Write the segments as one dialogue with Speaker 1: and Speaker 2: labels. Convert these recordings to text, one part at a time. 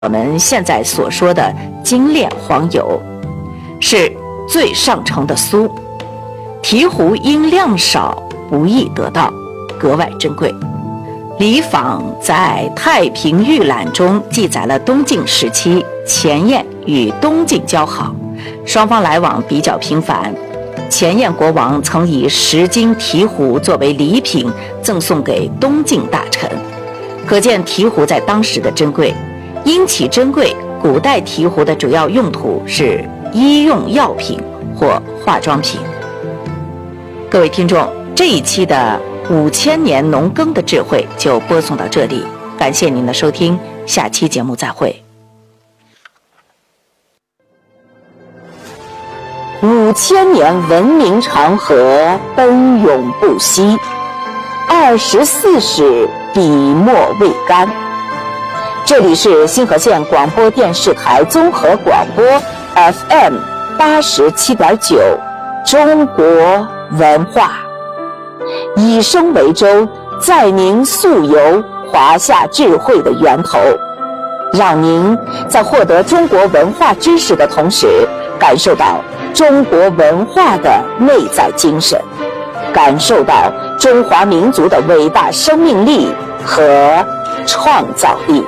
Speaker 1: 我们现在所说的精炼黄油，是最上乘的酥。醍醐因量少，不易得到，格外珍贵。李昉在《太平御览》中记载了东晋时期钱彦与东晋交好，双方来往比较频繁。钱彦国王曾以10斤醍醐作为礼品赠送给东晋大臣，可见醍醐在当时的珍贵。因其珍贵，古代醍醐的主要用途是医用药品或化妆品。各位听众，这一期的5000年农耕的智慧就播送到这里，感谢您的收听，下期节目再会。5000年文明长河奔涌不息，24史笔墨未干。这里是新河县广播电视台综合广播 FM 87.9中国文化，以声为舟，载您溯游华夏智慧的源头，让您在获得中国文化知识的同时，感受到中国文化的内在精神，感受到中华民族的伟大生命力和创造力。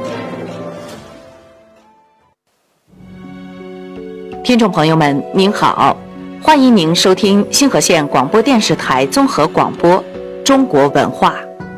Speaker 1: 听众朋友们，您好，欢迎您收听新河县广播电视台综合广播中国文化。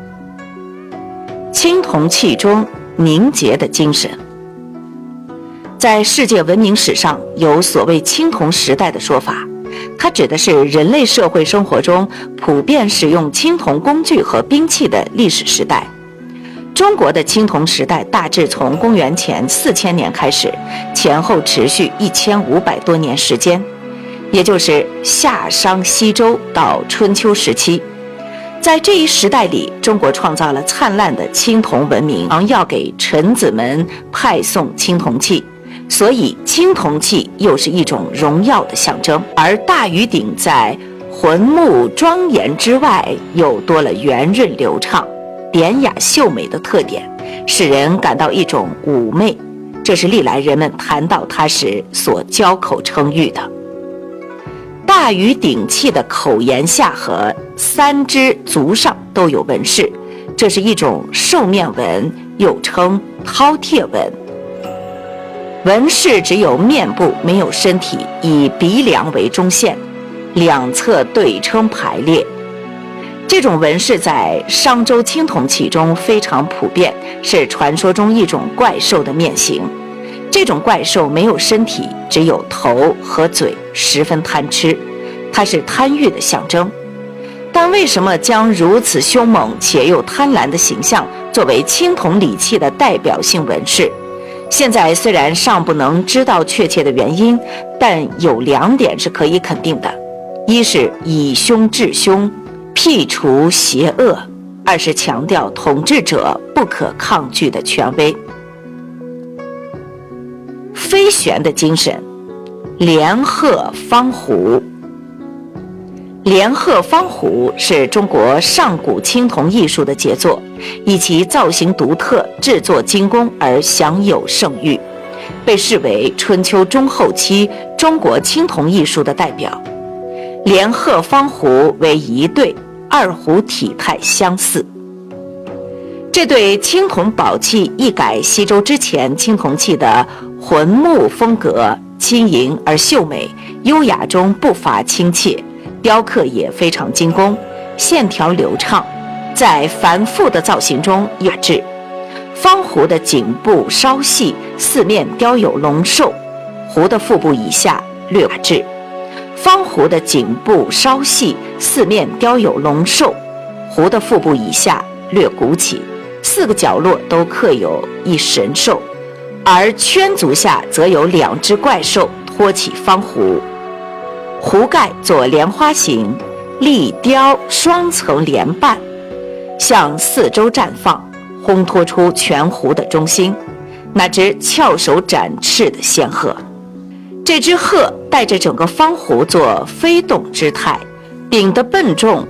Speaker 1: 青铜器中凝结的精神。在世界文明史上有所谓青铜时代的说法，它指的是人类社会生活中普遍使用青铜工具和兵器的历史时代。中国的青铜时代大致从公元前4000年开始，前后持续1500多年时间，也就是夏商西周到春秋时期。在这一时代里，中国创造了灿烂的青铜文明，要给臣子们派送青铜器，所以青铜器又是一种荣耀的象征。而大禹鼎在浑穆庄严之外，又多了圆润流畅、典雅秀美的特点，使人感到一种妩媚，这是历来人们谈到它时所交口称誉的。大禹鼎器的口沿下和3只足上都有纹饰，这是一种兽面纹，又称饕餮纹。纹饰只有面部，没有身体，以鼻梁为中线，两侧对称排列。这种纹饰在商周青铜器中非常普遍，是传说中一种怪兽的面型。这种怪兽没有身体，只有头和嘴，十分贪吃，它是贪欲的象征。但为什么将如此凶猛且又贪婪的形象作为青铜礼器的代表性纹饰？现在虽然尚不能知道确切的原因，但有2点是可以肯定的：一是以凶治凶，辟除邪恶；二是强调统治者不可抗拒的权威。飞旋的精神。连鹤方壶。连鹤方壶是中国上古青铜艺术的杰作，以其造型独特、制作精工而享有盛誉，被视为春秋中后期中国青铜艺术的代表。连鹤方壶为一对，二壶体态相似。这对青铜宝器一改西周之前青铜器的浑穆风格，轻盈而秀美，优雅中不乏亲切，雕刻也非常精工，线条流畅，在繁复的造型中雅致。方壶的颈部稍细，四面雕有龙兽，壶的腹部以下略雅致。方壶的颈部稍细，四面雕有龙兽，壶的腹部以下略鼓起，4个角落都刻有一神兽，而圈足下则有2只怪兽托起方壶。壶盖做莲花形，立雕双层莲瓣，向4周绽放，烘托出全壶的中心，那只翘首展翅的仙鹤。这只鹤带着整个方壶做飞动之态，柄的笨重